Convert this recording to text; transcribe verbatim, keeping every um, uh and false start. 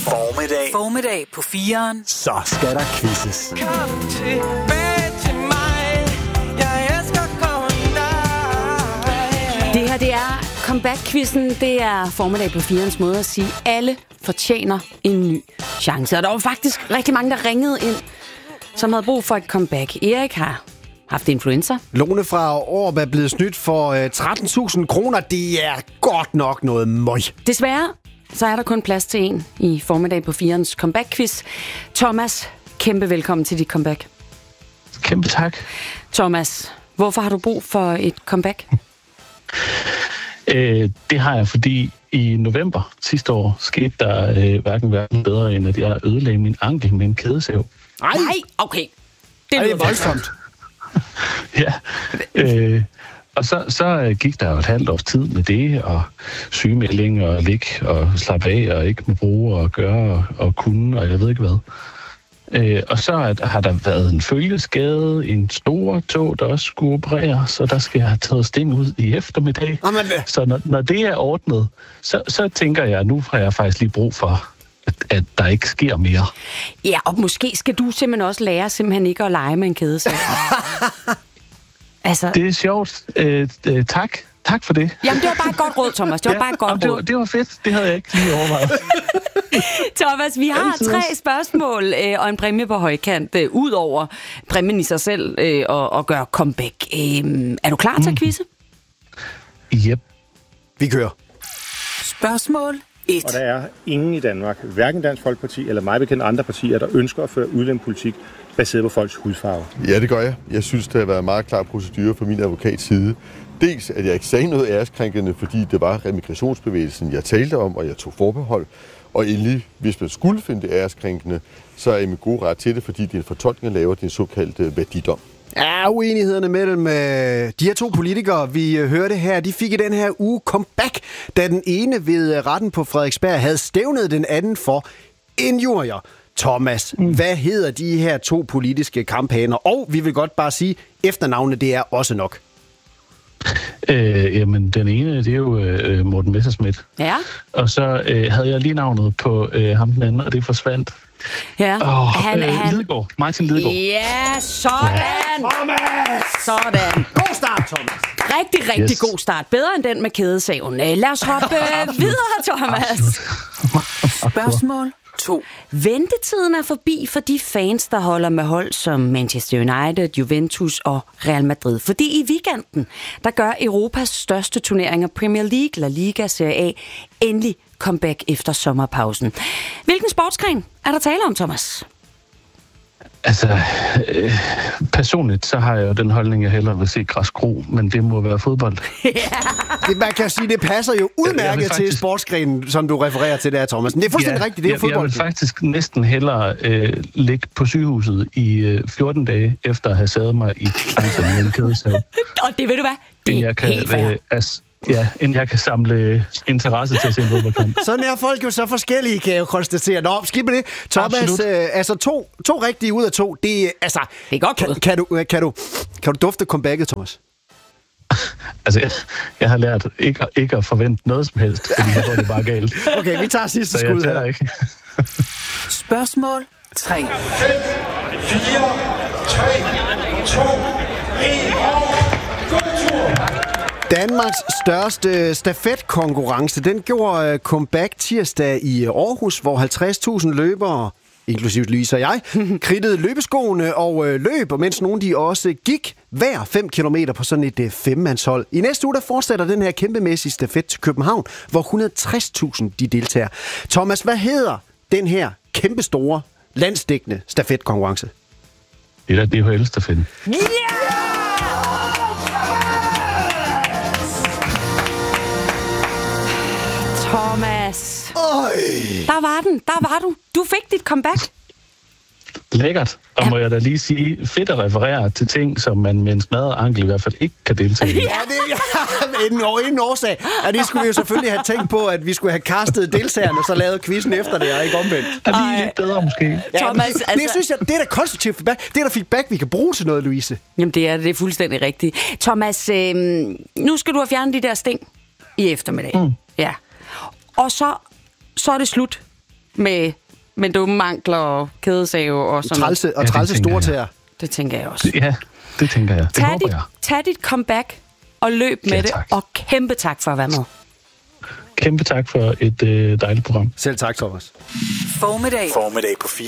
Formiddag. Formiddag på fireren. Så skal der quizzes. Kom tilbage til mig. Jeg elsker dig. Det her, det er comeback-quizzen. Det er Formiddag på firens måde at sige, alle fortjener en ny chance. Og der var faktisk rigtig mange, der ringede ind, som havde brug for et comeback. Erik har haft influenza. Lone fra Aarup er blevet snydt for tretten tusind kroner. Det er godt nok noget møg. Desværre, så er der kun plads til en i Formiddag på firens comeback-quiz. Thomas, kæmpe velkommen til dit comeback. Kæmpe tak. Thomas, hvorfor har du brug for et comeback? øh, det har jeg, fordi i november sidste år skete der øh, hverken hverken bedre, end at jeg ødelagde min ankel med en kædesav. Nej, okay. Det er voldsomt. Ja, øh, og så, så gik der jo et halvt års tid med det, og sygemelding og ligge og slappe af og ikke må bruge og gøre og, og kunne, og jeg ved ikke hvad. Øh, og så at, har der været en følgeskade, en stor tog, der også skulle operere, så der skal jeg have taget sting ud i eftermiddag. Amen. Så når, når det er ordnet, så, så tænker jeg, at nu har jeg faktisk lige brug for, at, at der ikke sker mere. Ja, og måske skal du simpelthen også lære simpelthen ikke at lege med en kædesav. Altså... Det er sjovt. Øh, øh, tak. Tak for det. Jamen, det var bare et godt råd, Thomas. Det var ja, bare et godt det råd. var, det var fedt. Det havde jeg ikke lige overvejet. Thomas, vi har tre spørgsmål øh, og en præmie på højkant, øh, ud over præmien i sig selv øh, og, og gøre comeback. Øh, er du klar til at quizze? Yep. Vi kører. Spørgsmål et. Og der er ingen i Danmark, hverken Dansk Folkeparti eller mig bekendt andre partier, der ønsker at føre udlændingepolitik baseret på folks hudfarve. Ja, det gør jeg. Jeg synes, det har været en meget klar procedure fra min advokats side. Dels, at jeg ikke sagde noget æreskrænkende, fordi det var remigrationsbevægelsen, jeg talte om, og jeg tog forbehold. Og endelig, hvis man skulle finde det æreskrænkende, så er jeg med god ret til det, fordi det er en fortolkning, jeg laver, det er en såkaldt værdidom. Ja, uenighederne mellem øh, de her to politikere, vi øh, hørte her, de fik i den her uge comeback, da den ene ved retten på Frederiksberg havde stævnet den anden for injurier. Thomas, mm. hvad hedder de her to politiske kamphaner? Og vi vil godt bare sige, efternavnet, det er også nok. Øh, jamen, den ene, det er jo øh, Morten Messerschmidt. Ja. Og så øh, havde jeg lige navnet på øh, ham den anden, og det forsvandt. Ja. Åh, han, øh, han... Lidegaard. Martin Lidegaard. Ja, sådan! Thomas! Sådan. God start, Thomas! Rigtig, rigtig Yes. god start. Bedre end den med kædesaven. Lad os hoppe videre, Thomas. Spørgsmål to. Ventetiden er forbi for de fans, der holder med hold som Manchester United, Juventus og Real Madrid. Fordi i weekenden, der gør Europas største turneringer, Premier League, La Liga, Serie A, endelig comeback efter sommerpausen. Hvilken sportsgren er der tale om, Thomas? Altså, øh, personligt, så har jeg jo den holdning, jeg hellere vil se græskro, men det må være fodbold. Det, man kan sige, det passer jo udmærket faktisk... til sportsgrenen, som du refererer til der, Thomas. Men det er fuldstændig ja, rigtigt, det er jeg, fodbold. Jeg vil faktisk næsten hellere øh, ligge på sygehuset i øh, fjorten dage, efter at have sadet mig i en kædesav. Og det ved du hvad? Det er jeg kan, helt fair. øh, as, ja, inden jeg kan samle interesse til at se en fodboldkamp. Sådan er folk jo så forskellige, kan jeg jo konstatere. Nå, skib med det. Thomas, øh, altså to, to rigtige ud af to, det, altså, det er godt kan, kan, du, kan, du, kan du dufte comebacket, Thomas? Altså, jeg, jeg har lært ikke, ikke at forvente noget som helst, fordi jeg tror, det er bare galt. Okay, vi tager sidste så skud her. Ikke. Spørgsmål tre. fem, fire, tre, to, en og god tur! Danmarks største stafetkonkurrence, den gjorde comeback tirsdag i Aarhus, hvor halvtreds tusind løbere, inklusive Louise og jeg, kridtede løbeskoene og løb, og mens nogle de også gik hver fem kilometer på sådan et femmandshold. I næste uge der fortsætter den her kæmpemæssige stafet til København, hvor et hundrede og tres tusind de deltager. Thomas, hvad hedder den her kæmpestore, landsdækkende stafetkonkurrence? Det er der D H L-stafetten. Yeah! Thomas. Øj. Der var den. Der var du. Du fik dit comeback. Lækkert. Og må jeg da lige sige, fedt at referere til ting, som man med en smadret ankel i hvert fald ikke kan deltage i. Ja, det er en, en årsag. Og det skulle vi jo selvfølgelig have tænkt på, at vi skulle have castet deltagerne, så lavet quizzen efter det, og ikke omvendt. Er lige lidt bedre måske? Ja, Thomas, det, altså... det synes jeg, det er da konstruktivt feedback. Det er da feedback, vi kan bruge til noget, Louise. Jamen, det er det er fuldstændig rigtigt. Thomas, øh, nu skal du have fjernet de der sting i eftermiddag. Mm. Ja. Og så, så er det slut med, med dumme ankler og kædesave og sådan noget. Trælse, og Ja, det trælse tænker store jeg. tæer. Det tænker jeg også. Ja, det tænker jeg. Det Tag håber dit, jeg. tag dit comeback og løb med Ja, det, tak. og kæmpe tak for at være med. Kæmpe tak for et øh, dejligt program. Selv tak, Thomas. Formiddag Formiddag på fire.